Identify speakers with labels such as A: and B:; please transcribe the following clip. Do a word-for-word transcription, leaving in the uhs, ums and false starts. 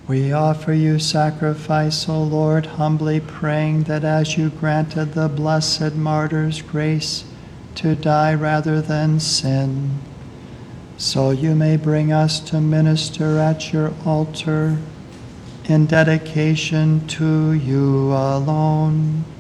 A: We offer you sacrifice, O Lord, humbly praying that as you granted the blessed martyrs grace to die rather than sin, so you may bring us to minister at your altar in dedication to you alone.